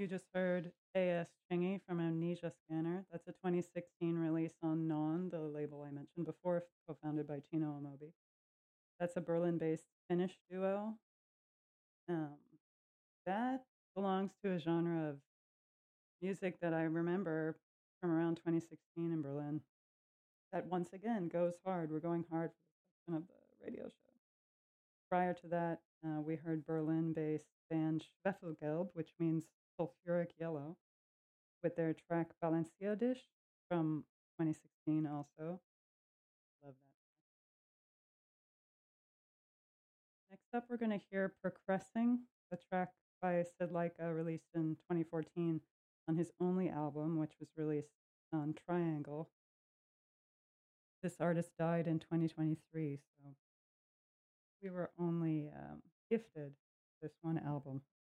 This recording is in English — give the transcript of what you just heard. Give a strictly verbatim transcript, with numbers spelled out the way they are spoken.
You just heard A S. Chingy from Amnesia Scanner. That's a twenty sixteen release on Non, the label I mentioned before, co-founded by Chino Amobi. That's a Berlin-based Finnish duo. Um, that belongs to a genre of music that I remember from around twenty sixteen in Berlin. That once again goes hard. We're going hard for this section of the radio show. Prior to that, uh, we heard Berlin-based band Schwefelgelb, which means sulfuric yellow, with their track Balenciadisch from twenty sixteen also. Love that. Next up, we're going to hear Progressing, a track by Sid Leica released in twenty fourteen on his only album, which was released on Triangle. This artist died in twenty twenty-three, so we were only um, gifted this one album.